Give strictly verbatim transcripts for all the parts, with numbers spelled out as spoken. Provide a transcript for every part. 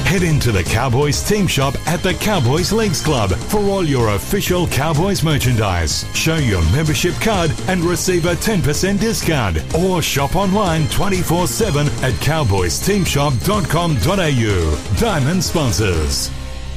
Head into the Cowboys team shop at the Cowboys Leagues Club for all your official Cowboys merchandise. Show your membership card and receive a ten percent discount. Or shop online twenty-four seven at cowboys team shop dot com dot a u. Diamond sponsors.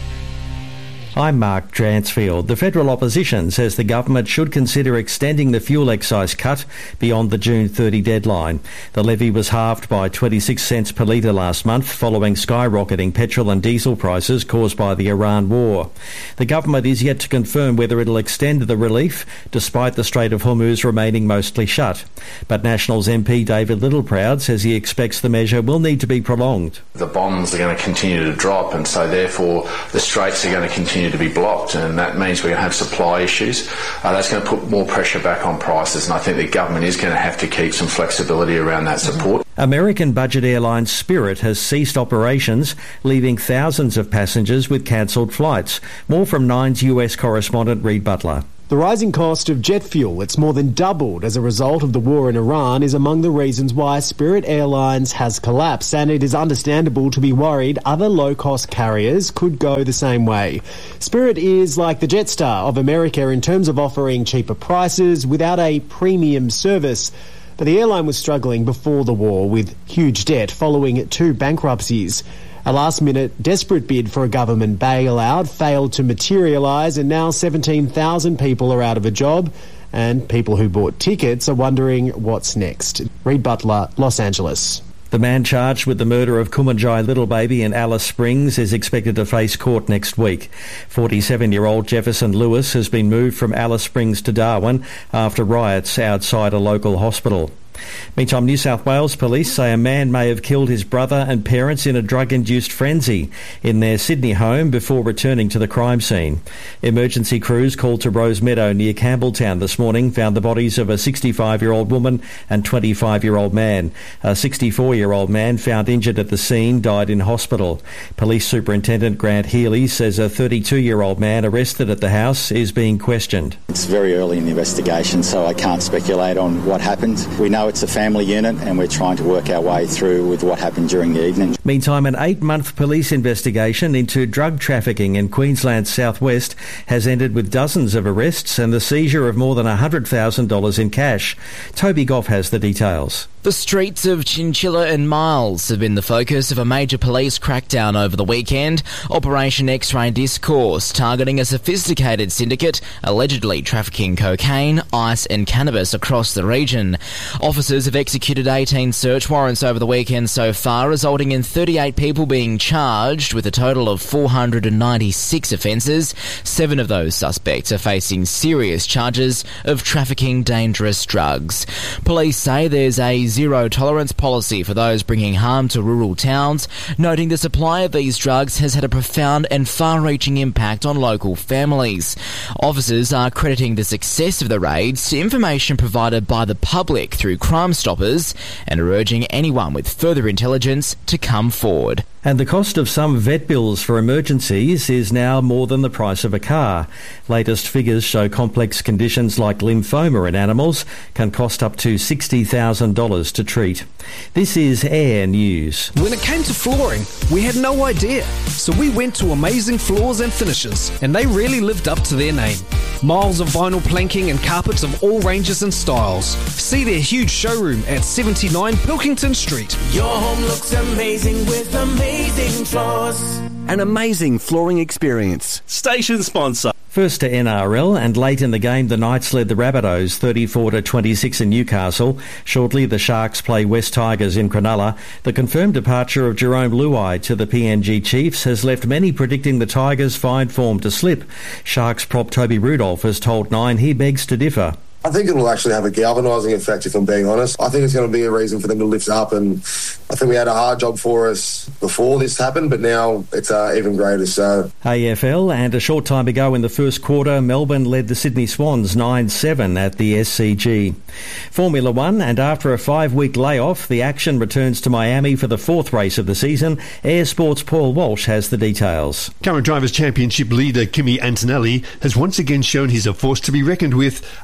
I'm Mark Dransfield. The federal opposition says the government should consider extending the fuel excise cut beyond the June thirtieth deadline. The levy was halved by twenty-six cents per litre last month following skyrocketing petrol and diesel prices caused by the Iran war. The government is yet to confirm whether it'll extend the relief, despite the Strait of Hormuz remaining mostly shut. But Nationals M P David Littleproud says he expects the measure will need to be prolonged. The bonds are going to continue to drop, and so therefore the straits are going to continue to be blocked, and that means we're going to have supply issues. Uh, that's going to put more pressure back on prices, and I think the government is going to have to keep some flexibility around that support. American budget airline Spirit has ceased operations, leaving thousands of passengers with cancelled flights. More from Nine's U S correspondent Reid Butler. The rising cost of jet fuel, it's more than doubled as a result of the war in Iran, is among the reasons why Spirit Airlines has collapsed, and it is understandable to be worried other low-cost carriers could go the same way. Spirit is like the Jetstar of America in terms of offering cheaper prices without a premium service. But the airline was struggling before the war with huge debt following two bankruptcies. A last-minute, desperate bid for a government bailout failed to materialise, and now seventeen thousand people are out of a job, and people who bought tickets are wondering what's next. Reid Butler, Los Angeles. The man charged with the murder of Kumanjai Little Baby in Alice Springs is expected to face court next week. forty-seven-year-old Jefferson Lewis has been moved from Alice Springs to Darwin after riots outside a local hospital. Meantime, New South Wales police say a man may have killed his brother and parents in a drug-induced frenzy in their Sydney home before returning to the crime scene. Emergency crews called to Rose Meadow near Campbelltown this morning found the bodies of a sixty-five-year-old woman and twenty-five-year-old man. A sixty-four-year-old man found injured at the scene died in hospital. Police Superintendent Grant Healy says a thirty-two-year-old man arrested at the house is being questioned. It's very early in the investigation, so I can't speculate on what happened. We know it's a family unit, and we're trying to work our way through with what happened during the evening. Meantime, an eight-month police investigation into drug trafficking in Queensland's southwest has ended with dozens of arrests and the seizure of more than one hundred thousand dollars in cash. Toby Goff has the details. The streets of Chinchilla and Miles have been the focus of a major police crackdown over the weekend. Operation X-Ray Discourse, targeting a sophisticated syndicate allegedly trafficking cocaine, ice and cannabis across the region. Officers have executed eighteen search warrants over the weekend so far, resulting in thirty-eight people being charged with a total of four hundred ninety-six offences. Seven of those suspects are facing serious charges of trafficking dangerous drugs. Police say there's a zero tolerance policy for those bringing harm to rural towns, noting the supply of these drugs has had a profound and far-reaching impact on local families. Officers are crediting the success of the raids to information provided by the public through Crime Stoppers and are urging anyone with further intelligence to come forward. And the cost of some vet bills for emergencies is now more than the price of a car. Latest figures show complex conditions like lymphoma in animals can cost up to sixty thousand dollars to treat. This is Air News. When it came to flooring, we had no idea. So we went to Amazing Floors and Finishes, and they really lived up to their name. Miles of vinyl planking and carpets of all ranges and styles. See their huge showroom at seventy-nine Pilkington Street. Your home looks amazing with Amazing Floors. An amazing flooring experience. Station sponsor. First to N R L, and late in the game the Knights led the Rabbitohs thirty-four to twenty-six in Newcastle. Shortly the Sharks play West Tigers in Cronulla. The confirmed departure of Jerome Luai to the P N G Chiefs has left many predicting the Tigers' fine form to slip. Sharks prop Toby Rudolph has told Nine he begs to differ. I think it will actually have a galvanising effect, if I'm being honest. I think it's going to be a reason for them to lift up, and I think we had a hard job for us before this happened, but now it's uh, even greater. So A F L, and a short time ago in the first quarter, Melbourne led the Sydney Swans nine seven at the S C G. Formula One, and after a five-week layoff, the action returns to Miami for the fourth race of the season. Air Sports' Paul Walsh has the details. Current Drivers' Championship leader Kimi Antonelli has once again shown he's a force to be reckoned with after clearing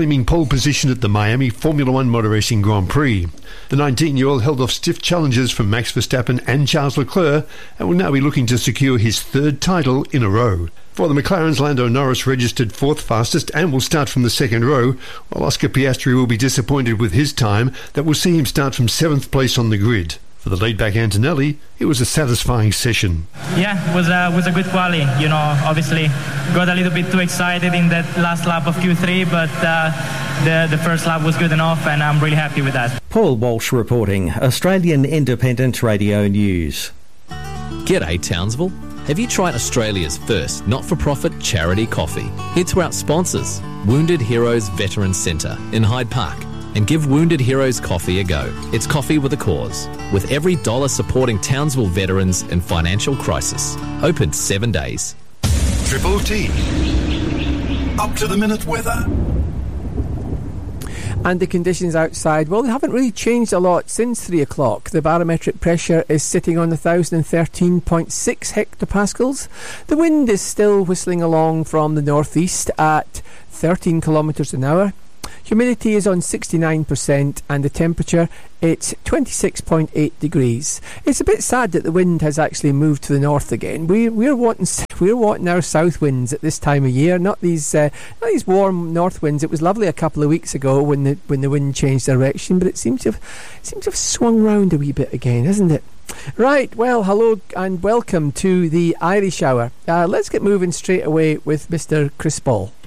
claiming pole position at the Miami Formula One Motor Racing Grand Prix. The nineteen-year-old held off stiff challenges from Max Verstappen and Charles Leclerc and will now be looking to secure his third title in a row. For the McLarens, Lando Norris registered fourth fastest and will start from the second row, while Oscar Piastri will be disappointed with his time that will see him start from seventh place on the grid. For the laid-back Antonelli, it was a satisfying session. Yeah, it was a, was a good quali. You know, obviously got a little bit too excited in that last lap of Q three, but uh, the, the first lap was good enough, and I'm really happy with that. Paul Walsh reporting, Australian Independent Radio News. G'day, Townsville. Have you tried Australia's first not-for-profit charity coffee? Head to our sponsors, Wounded Heroes Veterans Centre in Hyde Park, and give Wounded Heroes Coffee a go. It's coffee with a cause, with every dollar supporting Townsville veterans in financial crisis. Open seven days. Triple T. Up to the minute weather. And the conditions outside, well, they haven't really changed a lot since three o'clock. The barometric pressure is sitting on one thousand thirteen point six hectopascals. The wind is still whistling along from the northeast at thirteen kilometres an hour. Humidity is on sixty-nine percent and the temperature, it's twenty-six point eight degrees. It's a bit sad that the wind has actually moved to the north again. We, we're wanting we're wanting our south winds at this time of year, not these uh, not these warm north winds. It was lovely a couple of weeks ago when the when the wind changed direction, but it seems to have seems to have swung round a wee bit again, hasn't it? Right, well, hello and welcome to the Irish Hour. Uh, let's get moving straight away with Mister Chris Ball.